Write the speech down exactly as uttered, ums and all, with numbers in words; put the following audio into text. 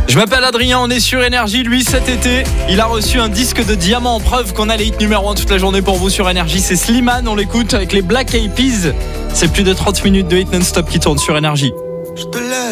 Je m'appelle Adrien, on est sur Énergie. Lui, cet été, il a reçu un disque de diamant en preuve qu'on a les hits numéro un toute la journée pour vous sur Énergie. C'est Slimane, on l'écoute avec les Black Eyed Peas. C'est plus de trente minutes de hits non-stop qui tournent sur Énergie.